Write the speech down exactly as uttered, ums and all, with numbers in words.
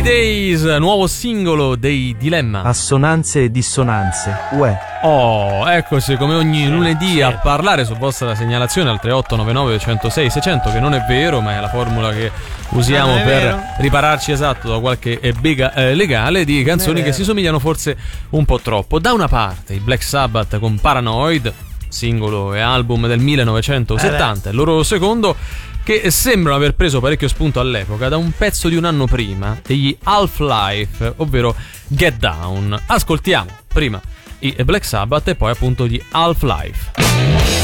Days, nuovo singolo dei Dilemma. Assonanze e dissonanze. Uè. Oh, eccoci come ogni lunedì a parlare su vostra segnalazione al tre otto nove nove uno zero sei sei zero zero, che non è vero, ma è la formula che usiamo per vero. ripararci esatto da qualche bega eh, legale di canzoni che si somigliano forse un po' troppo. Da una parte i Black Sabbath con Paranoid, singolo e album del millenovecentosettanta, il loro secondo, che sembrano aver preso parecchio spunto all'epoca da un pezzo di un anno prima degli Half-Life, ovvero Get Down. Ascoltiamo prima i Black Sabbath e poi appunto gli Half-Life.